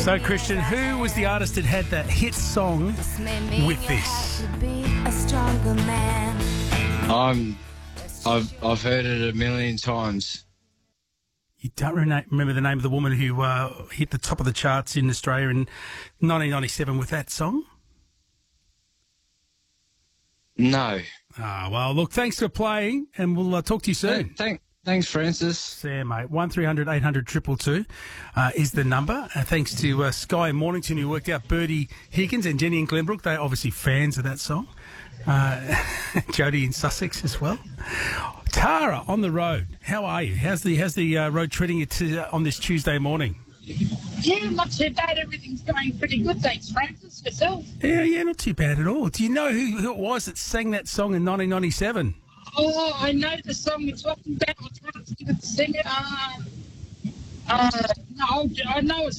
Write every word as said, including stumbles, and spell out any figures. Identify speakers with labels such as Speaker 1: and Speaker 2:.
Speaker 1: So, Christian, who was the artist that had that hit song with this?
Speaker 2: I'm, I've I've heard it a million times.
Speaker 1: You don't remember the name of the woman who uh, hit the top of the charts in Australia in nineteen ninety-seven with that song?
Speaker 2: No.
Speaker 1: Ah, well, look, thanks for playing, and we'll uh, talk to you soon.
Speaker 2: Thank, thanks, Francis.
Speaker 1: See you, mate. one three hundred eight hundred two two two uh, is the number. Uh, thanks to uh, Sky Mornington, who worked out Birdie Higgins and Jenny in Glenbrook. They're obviously fans of that song. Uh, Jody in Sussex as well. Tara on the road. How are you? How's the how's the uh, road treating you to, uh, on this Tuesday morning?
Speaker 3: Yeah, not too bad. Everything's going pretty good, thanks, Francis. Yourself?
Speaker 1: Yeah, yeah, not too bad at all. Do you know who, who it was that sang that song in nineteen ninety-seven?
Speaker 3: Oh, I know the song you're talking about. I was trying to sing it. Uh, uh, no, I know it's